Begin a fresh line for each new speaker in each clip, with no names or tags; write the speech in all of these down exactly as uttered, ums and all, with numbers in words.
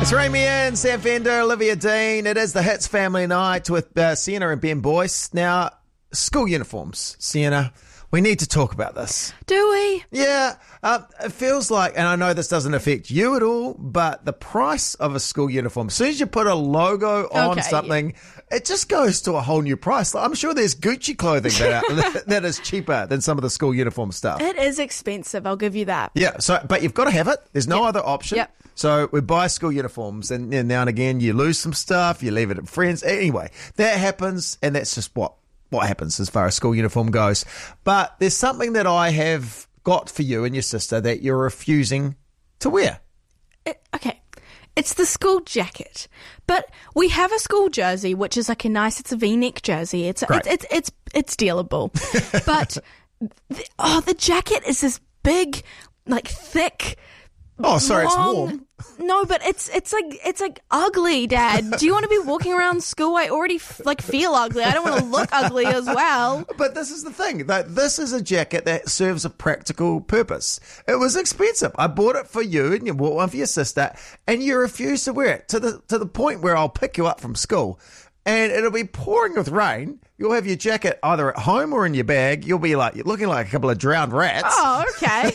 It's Rami and Sam Fender, Olivia Dean. It is the Hits Family Night with uh, Sienna and Ben Boyce. Now, school uniforms. Sienna, we need to talk about this.
Do we?
Yeah, uh, it feels like, and I know this doesn't affect you at all, but the price of a school uniform, as soon as you put a logo on
Okay,
something, it just goes to a whole new price. I'm sure there's Gucci clothing that, that is cheaper than some of the school uniform stuff.
It is expensive, I'll give you that.
Yeah, so but you've got to have it. There's no
Yep.
other option.
Yep.
So we buy school uniforms, and, and now and again you lose some stuff, you leave it at friends. Anyway, that happens, and that's just what what happens as far as school uniform goes. But there's something that I have got for you and your sister that you're refusing to wear.
It, okay. It's the school jacket. But we have a school jersey, which is like a nice, it's a V-neck jersey. It's
Great.
it's, it's it's it's dealable. But the, oh, the jacket is this big, like thick.
Oh, sorry, it's
long-
warm.
No, but it's it's like it's like ugly, Dad. Do you want to be walking around school? I already f- like feel ugly. I don't want to look ugly as well.
But this is the thing, that this is a jacket that serves a practical purpose. It was expensive. I bought it for you, and you bought one for your sister, and you refuse to wear it to the to the point where I'll pick you up from school, and it'll be pouring with rain. You'll have your jacket either at home or in your bag. You'll be like looking like a couple of drowned rats.
Oh, okay.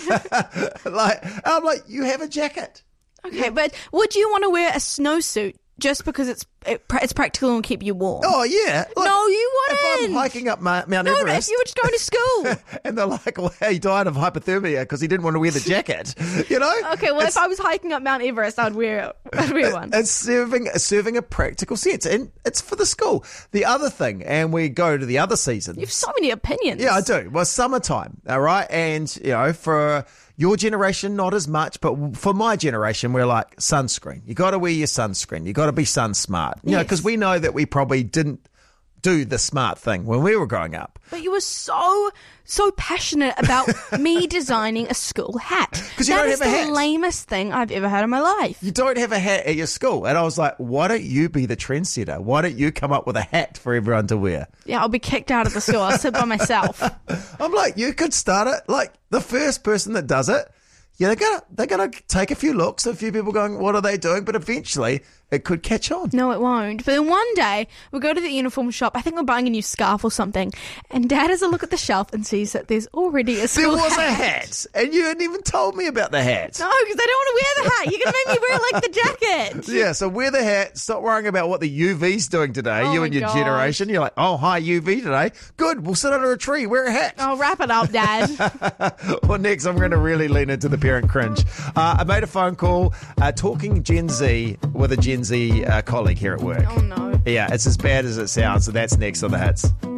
like I'm like, you have a jacket.
Okay, but would you want to wear a snowsuit just because it's it, it's practical and will keep you warm?
Oh yeah. Look,
no, you
if I'm
wouldn't.
hiking up Mount
no, but if
Everest,
you were just going to school.
and they're like, well, he died of hypothermia because he didn't want to wear the jacket. You know?
Okay, well,
It's-
if I was hiking up Mount Everest, I'd wear I'd wear one.
It's serving serving a practical sense, and it's for the school. The other thing, and we go to the other season.
You have so many opinions.
Yeah, I do. Well, summertime, all right? And, you know, for your generation, not as much, but for my generation, we're like sunscreen. You got to wear your sunscreen. You got to be sun smart. You know,
Yes.
because we know that we probably didn't do the smart thing when we were growing up.
But you were so, so passionate about me designing a school hat.
'Cause you
That
don't
is
have a
the
hat.
lamest thing I've ever had in my life.
You don't have a hat at your school. And I was like, why don't you be the trendsetter? Why don't you come up with a hat for everyone to wear?
Yeah, I'll be kicked out of the school. I'll sit by myself.
I'm like, you could start it. Like, the first person that does it, yeah, they're gonna they're gonna take a few looks, a few people going, what are they doing? But eventually, it could catch on.
No, it won't. But then one day, we'll go to the uniform shop. I think we're buying a new scarf or something. And Dad has a look at the shelf and sees that there's already a
There
school
was
hat.
a hat, and you hadn't even told me about the hat.
No, because I don't want to wear the hat. You're going to make me wear, like, the jacket.
Yeah, so wear the hat. Stop worrying about what the U V's doing today.
Oh
you
my
and your
gosh.
generation. You're like, oh, hi, U V today. Good, we'll sit under a tree, wear a hat.
Oh, wrap it up, Dad.
Well, next, I'm going to really lean into the parent cringe. Uh, I made a phone call uh, talking Gen Z with a Gen Z uh, colleague here at work.
Oh, no.
Yeah, it's as bad as it sounds, so that's next on the Hits.